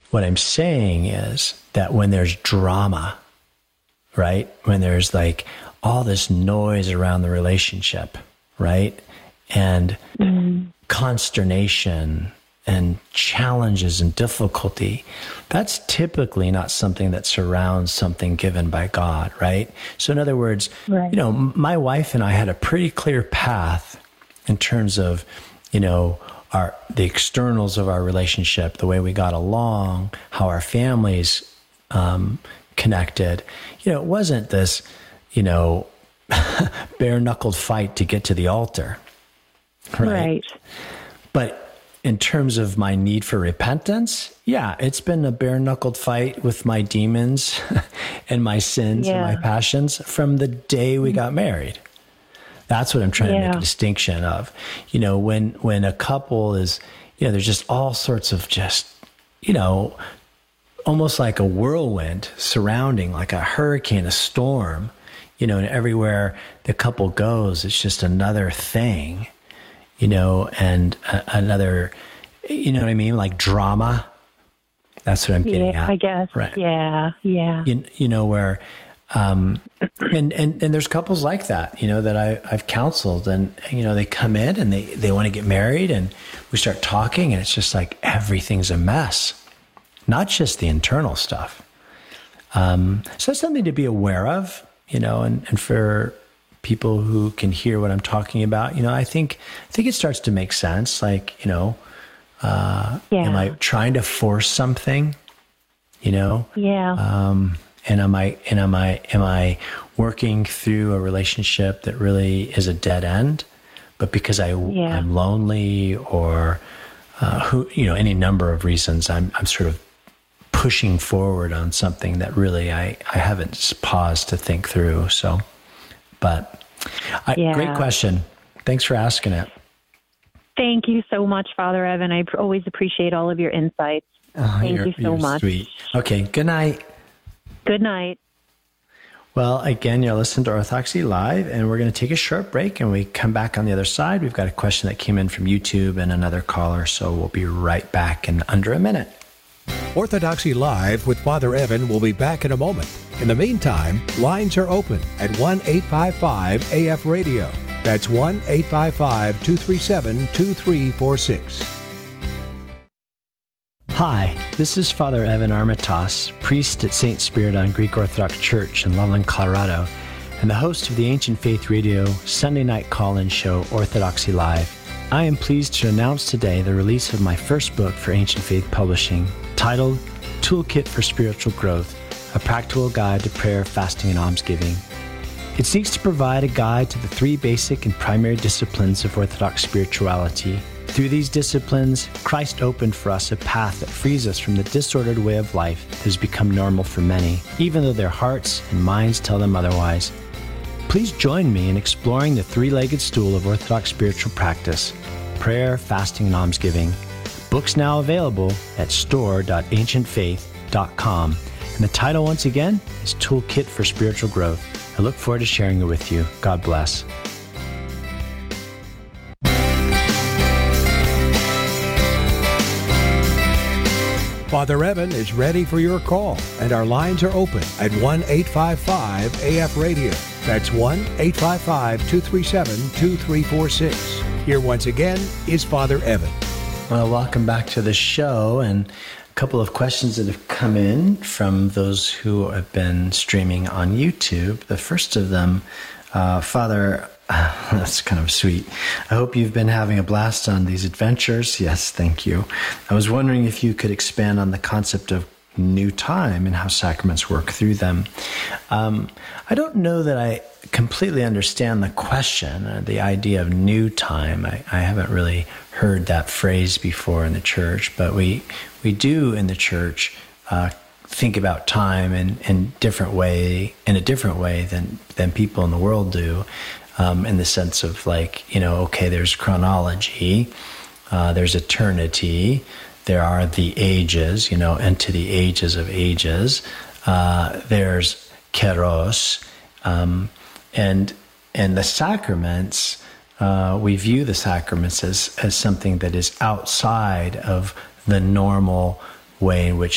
what I'm saying is that when there's drama, right? When there's like all this noise around the relationship, right? And consternation and challenges and difficulty, that's typically not something that surrounds something given by God, right? So in other words, Right. My wife and I had a pretty clear path in terms of, the externals of our relationship, the way we got along, how our families connected. It wasn't this, bare-knuckled fight to get to the altar, right? But in terms of my need for repentance, yeah, it's been a bare-knuckled fight with my demons and my sins and my passions from the day we got married. That's what I'm trying to make a distinction of. When a couple is, there's just all sorts of just, almost like a whirlwind surrounding, like a hurricane, a storm, and everywhere the couple goes, it's just another thing, and another, you know what I mean? Like drama. That's what I'm getting at. I guess. Right. Yeah. Where, and there's couples like that, that I've counseled, and, they come in and they want to get married, and we start talking, and it's just like everything's a mess, not just the internal stuff. So that's something to be aware of, and for people who can hear what I'm talking about, I think it starts to make sense. Like, am I trying to force something, And am I working through a relationship that really is a dead end, but because I'm lonely, or any number of reasons, I'm sort of pushing forward on something that really I haven't paused to think through. So, but great question. Thanks for asking it. Thank you so much, Father Evan. I always appreciate all of your insights. Thank you so much. Sweet. Okay. Good night. Good night. Well, again, you're listening to Orthodoxy Live, and we're going to take a short break, and we come back on the other side. We've got a question that came in from YouTube and another caller, so we'll be right back in under a minute. Orthodoxy Live with Father Evan will be back in a moment. In the meantime, lines are open at 1-855-AF-RADIO. That's 1-855-237-2346. Hi, this is Father Evan Armitage, priest at St. Spiridon Greek Orthodox Church in Loveland, Colorado, and the host of the Ancient Faith Radio Sunday night call-in show, Orthodoxy Live. I am pleased to announce today the release of my first book for Ancient Faith Publishing, titled Toolkit for Spiritual Growth, a practical guide to prayer, fasting, and almsgiving. It seeks to provide a guide to the three basic and primary disciplines of Orthodox spirituality. Through these disciplines, Christ opened for us a path that frees us from the disordered way of life that has become normal for many, even though their hearts and minds tell them otherwise. Please join me in exploring the three-legged stool of Orthodox spiritual practice: prayer, fasting, and almsgiving. Books now available at store.ancientfaith.com. And the title, once again, is Toolkit for Spiritual Growth. I look forward to sharing it with you. God bless. Father Evan is ready for your call, and our lines are open at 1-855-AF-RADIO. That's 1-855-237-2346. Here once again is Father Evan. Well, welcome back to the show, and a couple of questions that have come in from those who have been streaming on YouTube. The first of them, Father, that's kind of sweet. I hope you've been having a blast on these adventures. Yes, thank you. I was wondering if you could expand on the concept of new time and how sacraments work through them. I don't know that I completely understand the question, the idea of new time. I haven't really heard that phrase before in the church, but we do in the church think about time in a different way than people in the world do. In the sense of okay, there's chronology, there's eternity, there are the ages, and to the ages of ages, there's kairos, and the sacraments, we view the sacraments as something that is outside of the normal way in which